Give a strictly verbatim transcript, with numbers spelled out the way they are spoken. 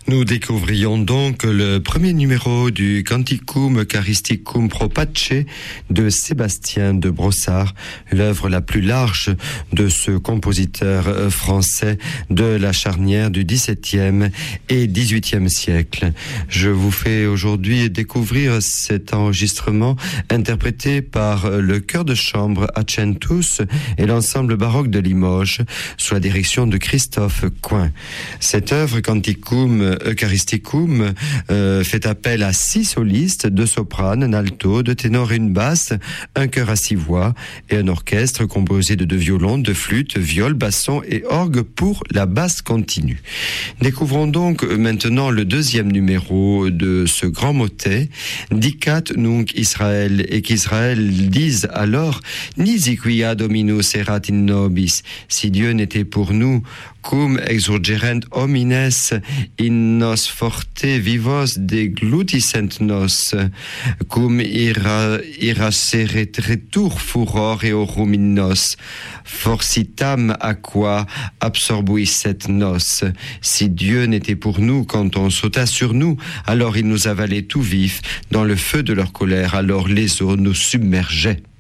Nous découvrions donc le premier numéro du Canticum Eucharisticum Pro Pace de Sébastien de Brossard, l'œuvre la plus large de ce compositeur français de la charnière du dix-septième et dix-huitième siècle. Je vous fais aujourd'hui découvrir cet enregistrement interprété par le chœur de chambre Acentus et l'ensemble baroque de Limoges sous la direction de Christophe Coin. Cette œuvre Canticum Eucharisticum euh, fait appel à six solistes, deux sopranes, un alto, deux ténors et une basse, un chœur à six voix et un orchestre composé de deux violons, deux flûtes, viols, bassons et orgue pour la basse continue. Découvrons donc maintenant le deuxième numéro de ce grand motet, Dicat nunc Israël, et qu'Israël dise alors, Nisi quia Dominus erat in nobis, si Dieu n'était pour nous, cum exurgerent homines in nos forte vivos deglutissent nos, cum ira, iraseret retur furor eorum in nos, forcitam aqua absorbuisset nos. Si Dieu n'était pour nous quand on sauta sur nous, alors il nous avalait tout vif dans le feu de leur colère, alors les eaux nous submergeaient.